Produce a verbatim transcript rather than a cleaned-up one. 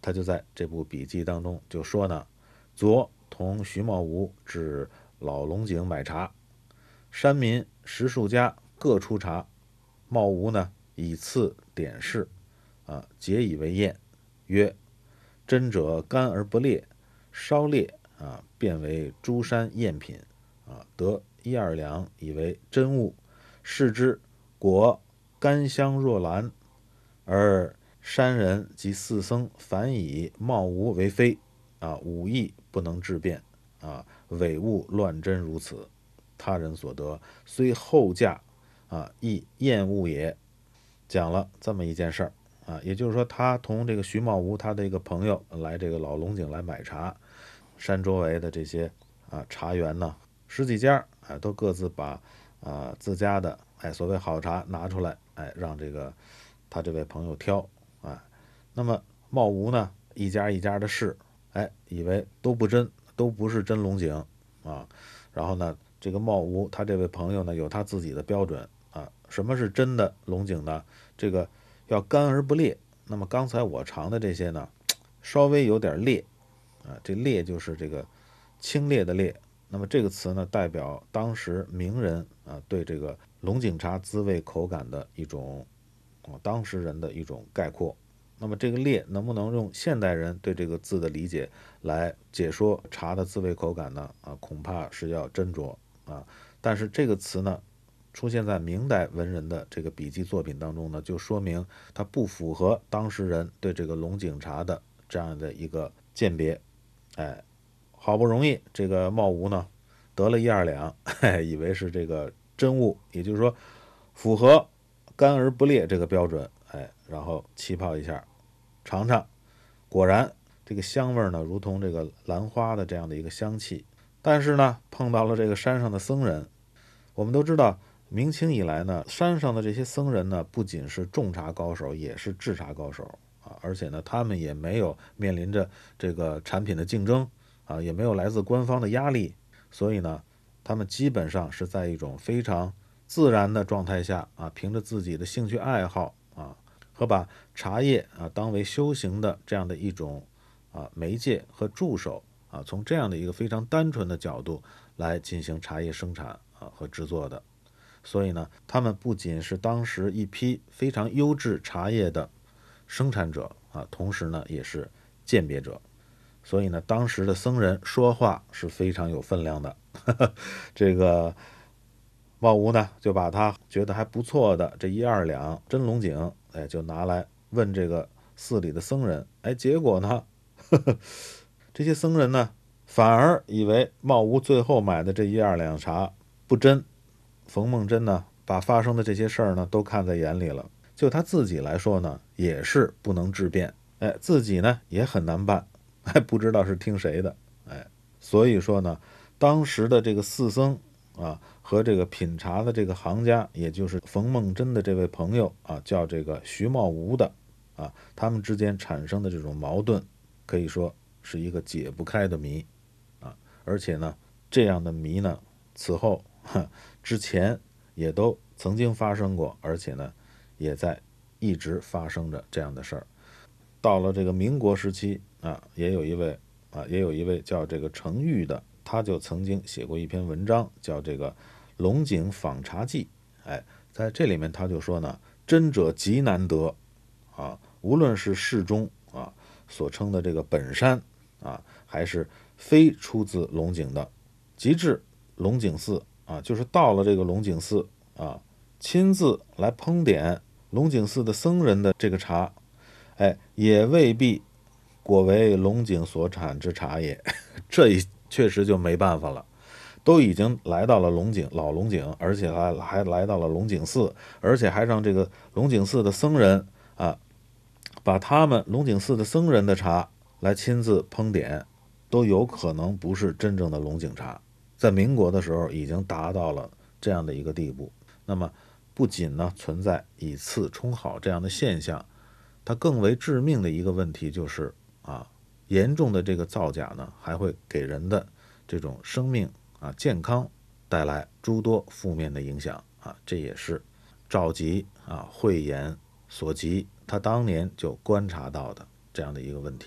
他就在这部笔记当中就说呢，昨同徐茂吴至老龙井买茶，山民十数家各出茶，茂吴呢以次点试，啊，结以为验，曰：真者干而不裂，稍裂啊，变为诸山赝品啊，得一二两以为真物，视之果甘香若兰，而山人及四僧反以茂吴为非啊，武艺不能质辩啊，伪物乱真如此，他人所得虽后价啊，亦厌恶也。讲了这么一件事儿啊，也就是说，他同这个徐茂吴他的一个朋友来这个老龙井来买茶，山周围的这些啊茶园呢，十几家啊，都各自把啊自家的哎所谓好茶拿出来，哎让这个他这位朋友挑啊。那么茂吴呢，一家一家的试，哎，以为都不真，都不是真龙井啊。然后呢，这个茂吴他这位朋友呢，有他自己的标准啊。什么是真的龙井呢？这个要干而不裂。那么刚才我尝的这些呢，稍微有点裂啊，这裂就是这个清冽的冽。那么这个词呢，代表当时名人啊对这个龙井茶滋味口感的一种啊当时人的一种概括。那么这个冽能不能用现代人对这个字的理解来解说茶的滋味口感呢？啊，恐怕是要斟酌啊。但是这个词呢，出现在明代文人的这个笔记作品当中呢，就说明它不符合当时人对这个龙井茶的这样的一个鉴别。哎，好不容易这个茂吴呢得了一二两，嘿，以为是这个真物，也就是说符合干而不裂这个标准，哎，然后气泡一下，尝尝，果然这个香味呢，如同这个兰花的这样的一个香气。但是呢，碰到了这个山上的僧人，我们都知道，明清以来呢，山上的这些僧人呢，不仅是种茶高手，也是制茶高手啊，而且呢，他们也没有面临着这个产品的竞争啊，也没有来自官方的压力，所以呢，他们基本上是在一种非常自然的状态下啊，凭着自己的兴趣爱好啊，和把茶叶啊当为修行的这样的一种啊媒介和助手啊，从这样的一个非常单纯的角度来进行茶叶生产啊和制作的。所以呢，他们不仅是当时一批非常优质茶叶的生产者啊，同时呢也是鉴别者。所以呢，当时的僧人说话是非常有分量的。这个茂吴呢，就把他觉得还不错的这一二两真龙井，哎，就拿来问这个寺里的僧人。哎，结果呢，呵呵这些僧人呢，反而以为茂吴最后买的这一二两茶不真。冯梦真呢，把发生的这些事儿呢，都看在眼里了。就他自己来说呢，也是不能质辩，哎，自己呢也很难办，还不知道是听谁的，哎，所以说呢，当时的这个四僧啊和这个品茶的这个行家，也就是冯梦真的这位朋友啊，叫这个徐茂吴的啊，他们之间产生的这种矛盾，可以说是一个解不开的谜啊，而且呢，这样的谜呢，此后之前也都曾经发生过，而且呢，也在一直发生着这样的事儿。到了这个民国时期啊，也有一位啊，也有一位叫这个程昱的，他就曾经写过一篇文章，叫这个《龙井访茶记》。哎，在这里面他就说呢，真者极难得啊，无论是世中啊所称的这个本山啊，还是非出自龙井的，及至龙井寺啊，就是到了这个龙井寺啊，亲自来烹点龙井寺的僧人的这个茶，哎，也未必果为龙井所产之茶也。这一确实就没办法了，都已经来到了龙井老龙井，而且还还来到了龙井寺，而且还让这个龙井寺的僧人啊，把他们龙井寺的僧人的茶来亲自烹点，都有可能不是真正的龙井茶。在民国的时候已经达到了这样的一个地步。那么不仅呢存在以次充好这样的现象，它更为致命的一个问题就是啊，严重的这个造假呢，还会给人的这种生命啊健康带来诸多负面的影响啊，这也是赵佶啊慧眼所及，他当年就观察到的这样的一个问题。